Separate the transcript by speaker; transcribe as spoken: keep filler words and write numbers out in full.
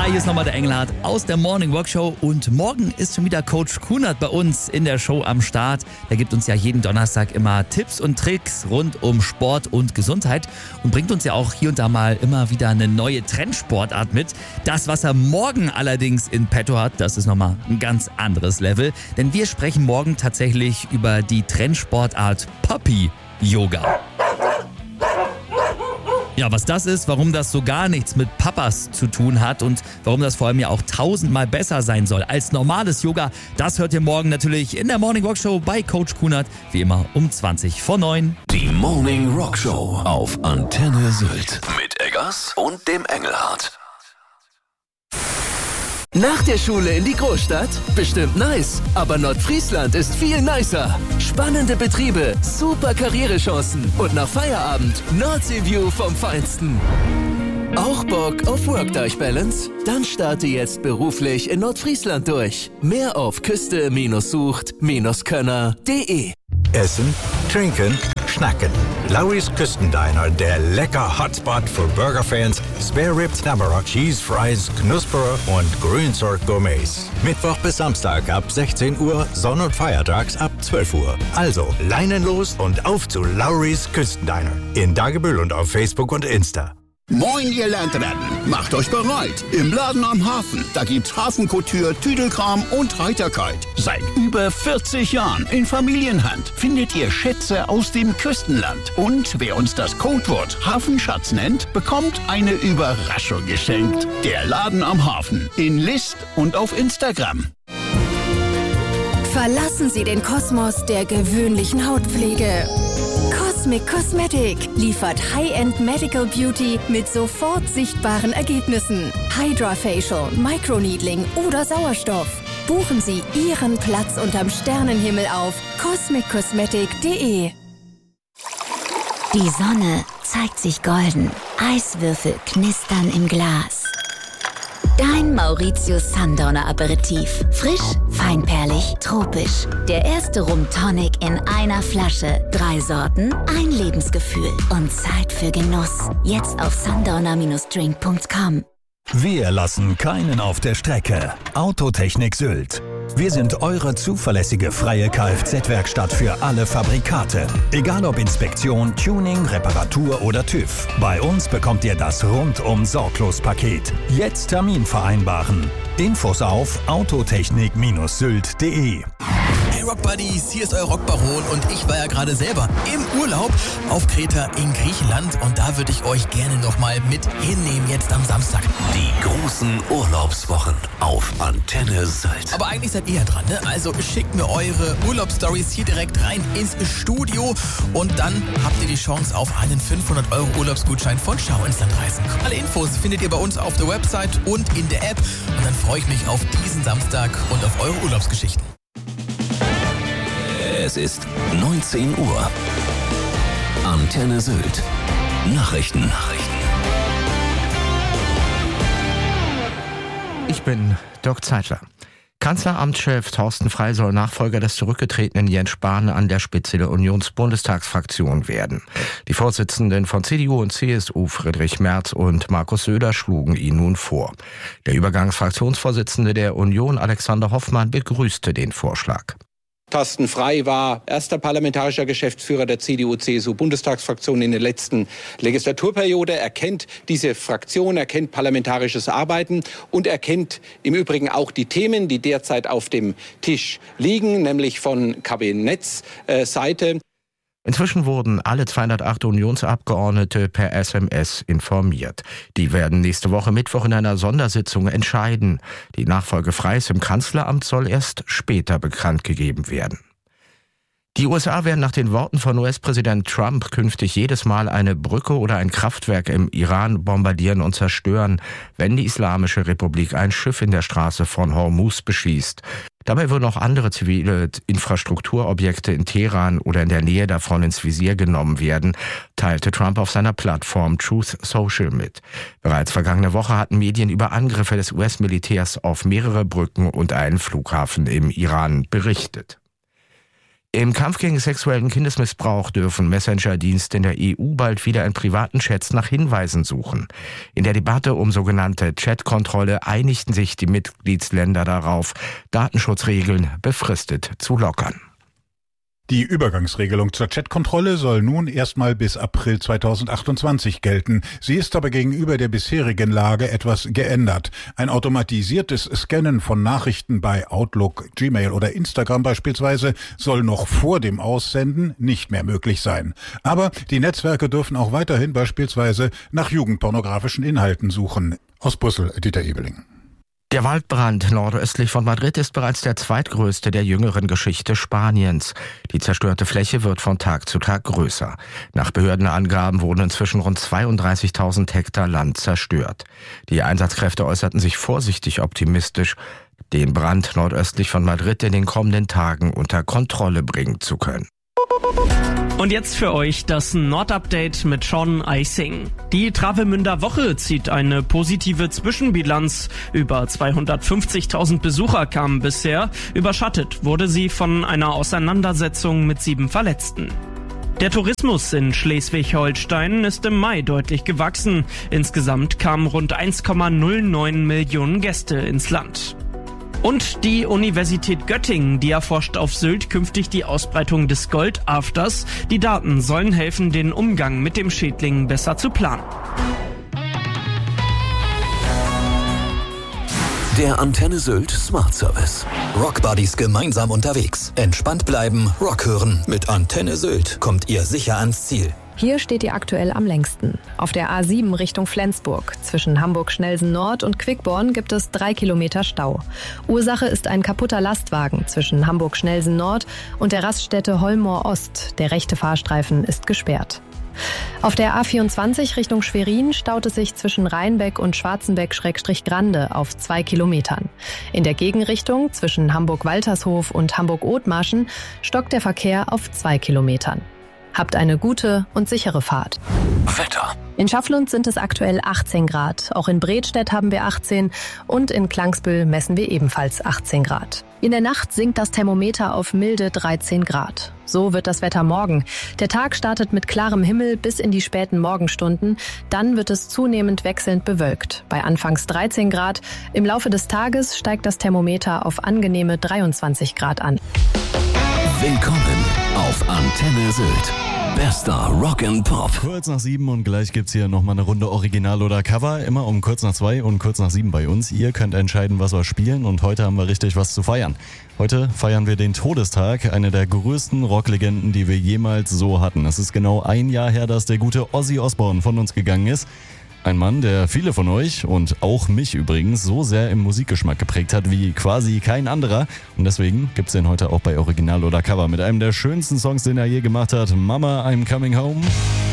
Speaker 1: Hi, hier ist nochmal der Engelhardt aus der Morning Rock Show und morgen ist schon wieder Coach Kunert bei uns in der Show am Start. Der gibt uns ja jeden Donnerstag immer Tipps und Tricks rund um Sport und Gesundheit und bringt uns ja auch hier und da mal immer wieder eine neue Trendsportart mit. Das, was er morgen allerdings in petto hat, das ist nochmal ein ganz anderes Level, denn wir sprechen morgen tatsächlich über die Trendsportart Puppy Yoga. Ja, was das ist, warum das so gar nichts mit Papas zu tun hat und warum das vor allem ja auch tausendmal besser sein soll als normales Yoga, das hört ihr morgen natürlich in der Morning Rock Show bei Coach Kunert, wie immer um zwanzig vor neun.
Speaker 2: Die Morning Rock Show auf Antenne Sylt mit Eggers und dem Engelhardt.
Speaker 3: Nach der Schule in die Großstadt? Bestimmt nice. Aber Nordfriesland ist viel nicer. Spannende Betriebe, super Karrierechancen und nach Feierabend Nordsee-View vom Feinsten. Auch Bock auf Work-Life-Balance? Dann starte jetzt beruflich in Nordfriesland durch. Mehr auf küste-sucht-könner punkt de.
Speaker 4: Essen, trinken, schnacken. Lawry's Küstendiner, der lecker Hotspot für Burgerfans, Spare Ribs, Tamara, Cheese Fries, Knusperer und Grünzeug-Gourmets. Mittwoch bis Samstag ab sechzehn Uhr, Sonn- und Feiertags ab zwölf Uhr. Also Leinen los und auf zu Lawry's Küstendiner. In Dagebüll und auf Facebook und Insta.
Speaker 5: Moin, ihr Landratten! Macht euch bereit! Im Laden am Hafen, da gibt's Hafenkouture, Tüdelkram und Heiterkeit. Seit über vierzig Jahren in Familienhand findet ihr Schätze aus dem Küstenland. Und wer uns das Codewort Hafenschatz nennt, bekommt eine Überraschung geschenkt. Der Laden am Hafen in List und auf Instagram.
Speaker 6: Verlassen Sie den Kosmos der gewöhnlichen Hautpflege. Cosmic Cosmetic liefert High-End Medical Beauty mit sofort sichtbaren Ergebnissen. Hydra-Facial, Microneedling oder Sauerstoff. Buchen Sie Ihren Platz unterm Sternenhimmel auf cosmic cosmetic punkt de.
Speaker 7: Die Sonne zeigt sich golden. Eiswürfel knistern im Glas. Dein Mauritius Sundowner Aperitif. Frisch, feinperlig, tropisch. Der erste Rum Tonic in einer Flasche. Drei Sorten, ein Lebensgefühl und Zeit für Genuss. Jetzt auf sundowner Bindestrich drink punkt com.
Speaker 8: Wir lassen keinen auf der Strecke. Autotechnik Sylt. Wir sind eure zuverlässige freie Kfz-Werkstatt für alle Fabrikate. Egal ob Inspektion, Tuning, Reparatur oder TÜV. Bei uns bekommt ihr das Rundum-Sorglos-Paket. Jetzt Termin vereinbaren. Infos auf autotechnik Sylt punkt de.
Speaker 9: Hey Rock Buddies, hier ist euer Rockbaron und ich war ja gerade selber im Urlaub auf Kreta in Griechenland und da würde ich euch gerne nochmal mit hinnehmen jetzt am Samstag.
Speaker 2: Die großen Urlaubswochen auf Antenne Sylt.
Speaker 9: Aber eigentlich seid ihr ja dran, ne? Also schickt mir eure Urlaubsstories hier direkt rein ins Studio und dann habt ihr die Chance auf einen fünfhundert Euro Urlaubsgutschein von Schau ins Land reisen. Alle Infos findet ihr bei uns auf der Website und in der App und dann freue ich mich auf diesen Samstag und auf eure Urlaubsgeschichten.
Speaker 2: Es ist neunzehn Uhr. Antenne Sylt. Nachrichten. Nachrichten.
Speaker 10: Ich bin Dirk Zeitler. Kanzleramtschef Thorsten Frey soll Nachfolger des zurückgetretenen Jens Spahn an der Spitze der Unionsbundestagsfraktion werden. Die Vorsitzenden von C D U und C S U, Friedrich Merz und Markus Söder, schlugen ihn nun vor. Der Übergangsfraktionsvorsitzende der Union, Alexander Hoffmann, begrüßte den Vorschlag.
Speaker 11: Thorsten Frey war erster parlamentarischer Geschäftsführer der C D U C S U-Bundestagsfraktion in der letzten Legislaturperiode. Er kennt diese Fraktion, er kennt parlamentarisches Arbeiten und er kennt im Übrigen auch die Themen, die derzeit auf dem Tisch liegen, nämlich von Kabinettsseite.
Speaker 10: Inzwischen wurden alle zweihundertacht Unionsabgeordnete per S M S informiert. Die werden nächste Woche Mittwoch in einer Sondersitzung entscheiden. Die Nachfolge Freys im Kanzleramt soll erst später bekannt gegeben werden. Die U S A werden nach den Worten von U S-Präsident Trump künftig jedes Mal eine Brücke oder ein Kraftwerk im Iran bombardieren und zerstören, wenn die Islamische Republik ein Schiff in der Straße von Hormuz beschießt. Dabei würden auch andere zivile Infrastrukturobjekte in Teheran oder in der Nähe davon ins Visier genommen werden, teilte Trump auf seiner Plattform Truth Social mit. Bereits vergangene Woche hatten Medien über Angriffe des U S-Militärs auf mehrere Brücken und einen Flughafen im Iran berichtet. Im Kampf gegen sexuellen Kindesmissbrauch dürfen Messenger-Dienste in der E U bald wieder in privaten Chats nach Hinweisen suchen. In der Debatte um sogenannte Chatkontrolle einigten sich die Mitgliedsländer darauf, Datenschutzregeln befristet zu lockern.
Speaker 12: Die Übergangsregelung zur Chatkontrolle soll nun erstmal bis April zweitausendachtundzwanzig gelten. Sie ist aber gegenüber der bisherigen Lage etwas geändert. Ein automatisiertes Scannen von Nachrichten bei Outlook, Gmail oder Instagram beispielsweise soll noch vor dem Aussenden nicht mehr möglich sein. Aber die Netzwerke dürfen auch weiterhin beispielsweise nach jugendpornografischen Inhalten suchen. Aus Brüssel, Dieter Ebeling.
Speaker 10: Der Waldbrand nordöstlich von Madrid ist bereits der zweitgrößte der jüngeren Geschichte Spaniens. Die zerstörte Fläche wird von Tag zu Tag größer. Nach Behördenangaben wurden inzwischen rund zweiunddreißigtausend Hektar Land zerstört. Die Einsatzkräfte äußerten sich vorsichtig optimistisch, den Brand nordöstlich von Madrid in den kommenden Tagen unter Kontrolle bringen zu können.
Speaker 13: Und jetzt für euch das Nord-Update mit Sean Eising. Die Travemünder Woche zieht eine positive Zwischenbilanz. Über zweihundertfünfzigtausend Besucher kamen bisher. Überschattet wurde sie von einer Auseinandersetzung mit sieben Verletzten. Der Tourismus in Schleswig-Holstein ist im Mai deutlich gewachsen. Insgesamt kamen rund eins Komma null neun Millionen Gäste ins Land. Und die Universität Göttingen, die erforscht auf Sylt künftig die Ausbreitung des Goldafters. Die Daten sollen helfen, den Umgang mit dem Schädling besser zu planen.
Speaker 2: Der Antenne Sylt Smart Service.
Speaker 14: Rockbuddies gemeinsam unterwegs. Entspannt bleiben, Rock hören. Mit Antenne Sylt kommt ihr sicher ans Ziel.
Speaker 15: Hier steht ihr aktuell am längsten. Auf der A sieben Richtung Flensburg. Zwischen Hamburg-Schnelsen Nord und Quickborn gibt es drei Kilometer Stau. Ursache ist ein kaputter Lastwagen zwischen Hamburg-Schnelsen Nord und der Raststätte Holmoor Ost. Der rechte Fahrstreifen ist gesperrt. Auf der A vierundzwanzig Richtung Schwerin staut es sich zwischen Rheinbeck und Schwarzenbeck-Grande auf zwei Kilometern. In der Gegenrichtung zwischen Hamburg-Waltershof und Hamburg-Othmarschen stockt der Verkehr auf zwei Kilometern. Habt eine gute und sichere Fahrt.
Speaker 2: Wetter.
Speaker 15: In Schafflund sind es aktuell achtzehn Grad. Auch in Bredstedt haben wir achtzehn und in Klangsbüll messen wir ebenfalls achtzehn Grad. In der Nacht sinkt das Thermometer auf milde dreizehn Grad. So wird das Wetter morgen. Der Tag startet mit klarem Himmel bis in die späten Morgenstunden. Dann wird es zunehmend wechselnd bewölkt. Bei anfangs dreizehn Grad. Im Laufe des Tages steigt das Thermometer auf angenehme dreiundzwanzig Grad an.
Speaker 2: Willkommen auf Antenne Sylt. Bester Rock and Pop.
Speaker 16: Kurz nach sieben und gleich gibt's hier nochmal eine Runde Original oder Cover. Immer um kurz nach zwei und kurz nach sieben bei uns. Ihr könnt entscheiden, was wir spielen und heute haben wir richtig was zu feiern. Heute feiern wir den Todestag einer der größten Rocklegenden, die wir jemals so hatten. Es ist genau ein Jahr her, dass der gute Ozzy Osbourne von uns gegangen ist. Ein Mann, der viele von euch und auch mich übrigens so sehr im Musikgeschmack geprägt hat wie quasi kein anderer. Und deswegen gibt's den heute auch bei Original oder Cover mit einem der schönsten Songs, den er je gemacht hat. Mama, I'm Coming Home.